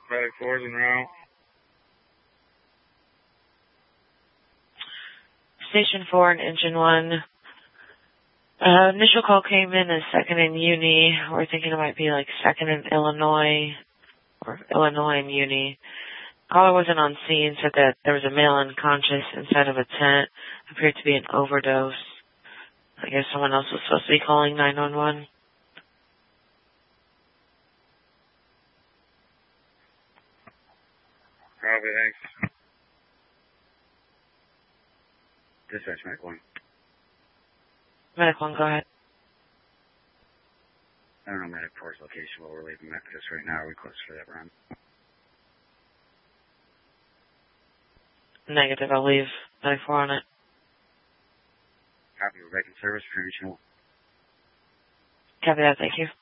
Medic 4's en route. Station 4 and Engine 1. Initial call came in as 2nd in Uni. We're thinking it might be like 2nd in Illinois, or Illinois and Uni. Caller wasn't on scene, said that there was a male unconscious inside of a tent. Appeared to be an overdose. I guess someone else was supposed to be calling 911. Copy, thanks. Dispatch, Medic 1. Medic 1, go ahead. I don't know Medic 4's location, but we're leaving Methodist right now. Are we close for that run? Negative, I'll leave Medic 4 on it. Copy, we're back in service for regional. Copy that, thank you.